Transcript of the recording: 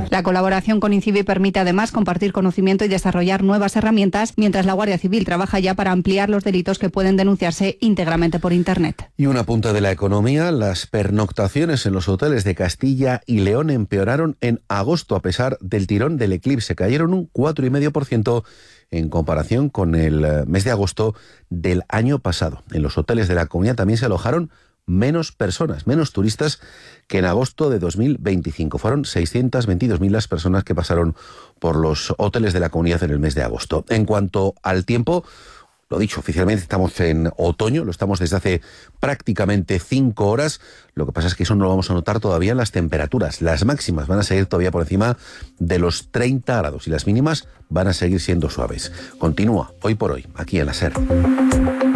La colaboración con INCIBE permite además compartir conocimiento y desarrollar nuevas herramientas, mientras la Guardia Civil trabaja ya para ampliar los delitos que pueden denunciarse íntegramente por Internet. Y una punta de la economía: las pernoctaciones en los hoteles de Castilla y León empeoraron en agosto a pesar del tirón del eclipse. Cayeron un 4,5% en comparación con el mes de agosto del año pasado. En los hoteles de la comunidad también se alojaron menos personas, menos turistas que en agosto de 2025. Fueron 622.000 las personas que pasaron por los hoteles de la comunidad en el mes de agosto. En cuanto al tiempo, lo dicho, oficialmente estamos en otoño, lo estamos desde hace prácticamente 5 horas. Lo que pasa es que eso no lo vamos a notar todavía en las temperaturas. Las máximas van a seguir todavía por encima de los 30 grados y las mínimas van a seguir siendo suaves. Continúa Hoy por Hoy, aquí en la SER.